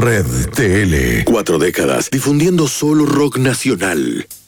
Red TL. 4 décadas difundiendo solo rock nacional.